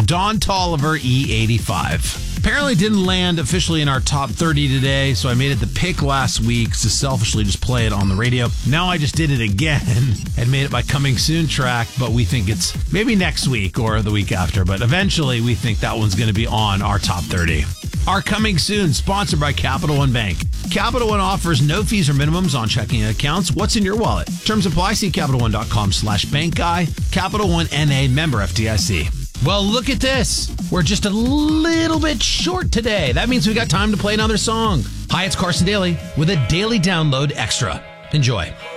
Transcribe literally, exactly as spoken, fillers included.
Don Toliver, E eighty-five. Apparently didn't land officially in our top thirty today, so I made it the pick last week to selfishly just play it on the radio. Now I just did it again and made it my coming soon track, but we think it's maybe next week or the week after, but eventually we think that one's going to be on our top thirty. Our coming soon, sponsored by Capital One Bank. Capital One offers no fees or minimums on checking accounts. What's in your wallet? Terms apply. See CapitalOne.com slash bank guy. Capital One N A, member F D I C. Well, look at this. We're just a little bit short today. That means we got time to play another song. Hi, it's Carson Daly with a daily download extra. Enjoy.